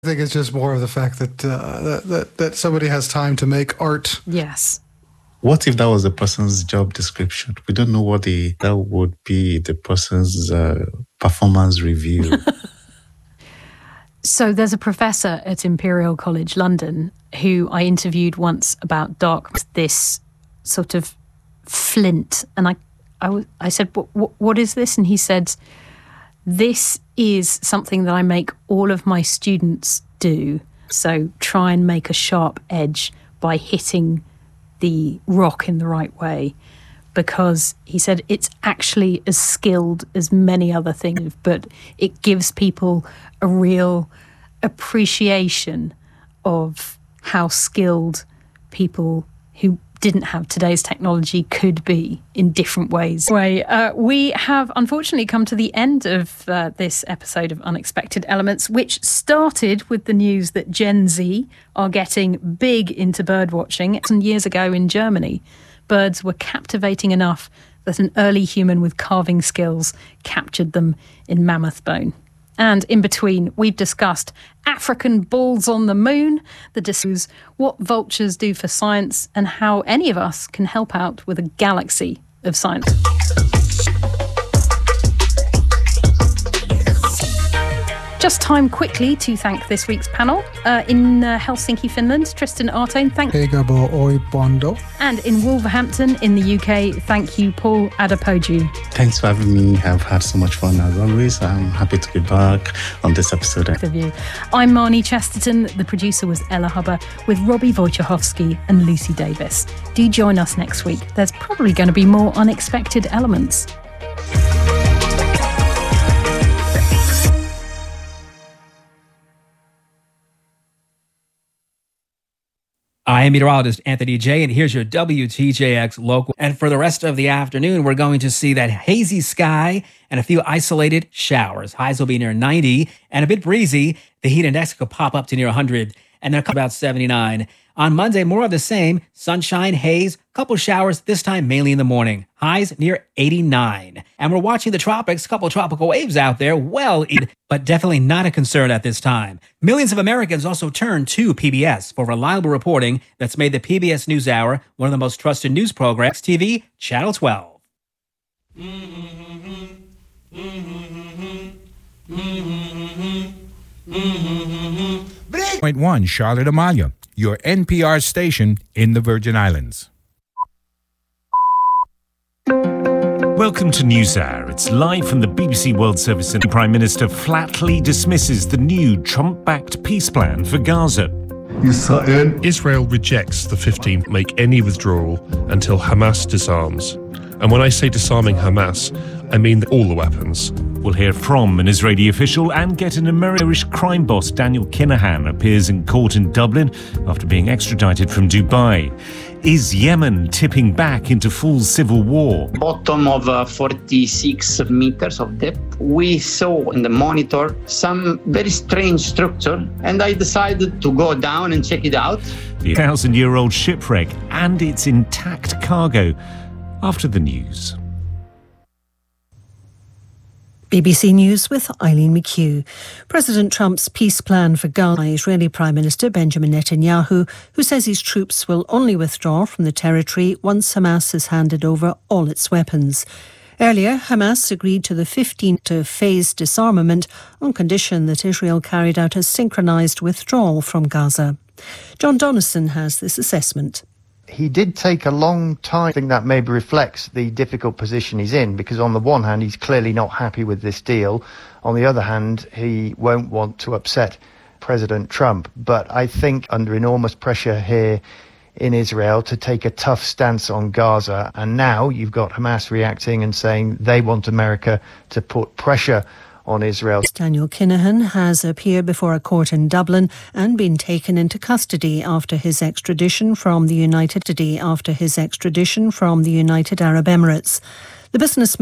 I think it's just more of the fact that that somebody has time to make art. Yes. What if that was the person's job description? We don't know what that would be the person's performance review. So there's a professor at Imperial College London who I interviewed once about this sort of flint. And I said, what is this? And he said, this is something that I make all of my students do. So try and make a sharp edge by hitting the rock in the right way. Because he said it's actually as skilled as many other things, but it gives people a real appreciation of how skilled people who didn't have today's technology could be in different ways. Anyway, we have unfortunately come to the end of this episode of Unexpected Elements, which started with the news that Gen Z are getting big into bird watching. Some years ago in Germany, birds were captivating enough that an early human with carving skills captured them in mammoth bone. And in between, we've discussed African bulls on the moon, the discussions, what vultures do for science, and how any of us can help out with a galaxy of science. Just time quickly to thank this week's panel. In Helsinki, Finland, Tristan Artone, thank you. Egabo Oibondo. And in Wolverhampton, in the UK, thank you, Paul Adepoju. Thanks for having me. I've had so much fun as always. I'm happy to be back on this episode. I'm Marnie Chesterton. The producer was Ella Hubber, with Robbie Wojciechowski and Lucy Davis. Do join us next week. There's probably going to be more unexpected elements. I am meteorologist Anthony J, and here's your WTJX local. And for the rest of the afternoon, we're going to see that hazy sky and a few isolated showers. Highs will be near 90 and a bit breezy. The heat index could pop up to near 100 and then about 79. On Monday, more of the same. Sunshine, haze, couple showers, this time mainly in the morning. Highs near 89. And we're watching the tropics, couple tropical waves out there, but definitely not a concern at this time. Millions of Americans also turn to PBS for reliable reporting that's made the PBS NewsHour one of the most trusted news programs. TV, Channel 12. 1 Charlotte Amalia, your NPR station in the Virgin Islands. Welcome to NewsHour. It's live from the BBC World Service, and the Prime Minister flatly dismisses the new Trump-backed peace plan for Gaza. Israel rejects the 15th make any withdrawal until Hamas disarms. And when I say disarming Hamas, I mean all the weapons. We'll hear from an Israeli official and get an Irish crime boss. Daniel Kinahan appears in court in Dublin after being extradited from Dubai. Is Yemen tipping back into full civil war? Bottom of 46 meters of depth. We saw in the monitor some very strange structure, and I decided to go down and check it out. The 1,000-year-old shipwreck and its intact cargo. After the news. BBC News with Eileen McHugh. President Trump's peace plan for Gaza. Israeli Prime Minister Benjamin Netanyahu, who says his troops will only withdraw from the territory once Hamas has handed over all its weapons. Earlier, Hamas agreed to the 15th phase disarmament on condition that Israel carried out a synchronised withdrawal from Gaza. John Donison has this assessment. He did take a long time. I think that maybe reflects the difficult position he's in, because on the one hand, he's clearly not happy with this deal. On the other hand, he won't want to upset President Trump. But I think under enormous pressure here in Israel to take a tough stance on Gaza. And now you've got Hamas reacting and saying they want America to put pressure on Israel. Daniel Kinahan has appeared before a court in Dublin and been taken into custody after his extradition from the United Arab Emirates. The businessman